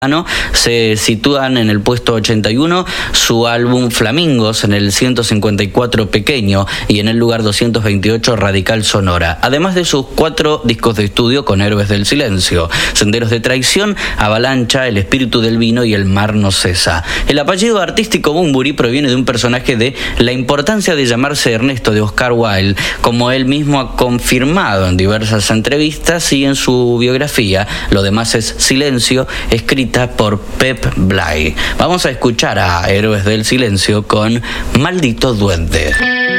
Se sitúan en el puesto 81 su álbum Flamingos, en el 154 Pequeño y en el lugar 228 Radical Sonora, además de sus 4 discos de estudio con Héroes del Silencio, Senderos de Traición, Avalancha, El Espíritu del Vino y El Mar no cesa. El apellido artístico Bunbury proviene de un personaje de La importancia de llamarse Ernesto, de Oscar Wilde, como él mismo ha confirmado en diversas entrevistas y en su biografía. Lo demás es silencio, escrita por Pep Blay. Vamos a escuchar a Héroes del Silencio con Maldito Duende.